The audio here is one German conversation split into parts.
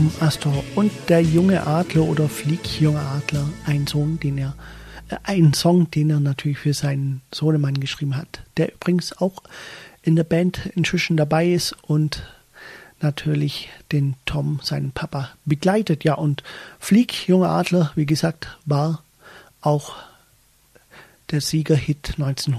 Tom Astor und der junge Adler oder Flieg, junger Adler, ein Song, den er natürlich für seinen Sohnemann geschrieben hat, der übrigens auch in der Band inzwischen dabei ist und natürlich den Tom, seinen Papa, begleitet. Ja, und Flieg, junger Adler, wie gesagt, war auch der Siegerhit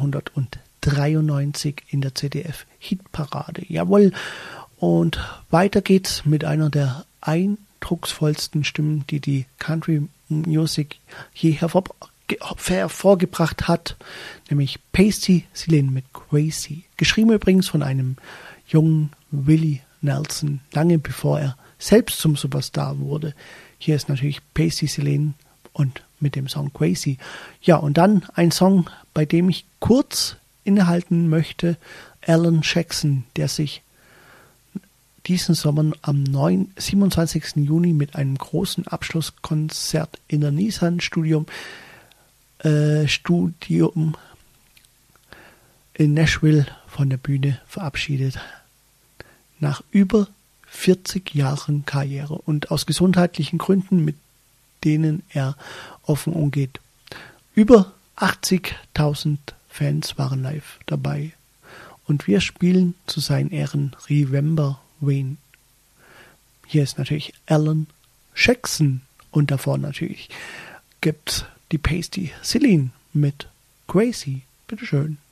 1993 in der ZDF-Hitparade. Jawohl. Und weiter geht's mit einer der eindrucksvollsten Stimmen, die die Country Music je hervorgebracht hat, nämlich Pasty Celine mit Crazy. Geschrieben übrigens von einem jungen Willie Nelson, lange bevor er selbst zum Superstar wurde. Hier ist natürlich Pasty Celine und mit dem Song Crazy. Ja, und dann ein Song, bei dem ich kurz innehalten möchte, Alan Jackson, der sich diesen Sommer am 27. Juni mit einem großen Abschlusskonzert in der Nissan Studium in Nashville von der Bühne verabschiedet. Nach über 40 Jahren Karriere und aus gesundheitlichen Gründen, mit denen er offen umgeht. Über 80.000 Fans waren live dabei. Und wir spielen zu seinen Ehren Remember Wayne. Hier ist natürlich Alan Jackson und davor natürlich gibt's die Pasty Celine mit Crazy. Bitteschön.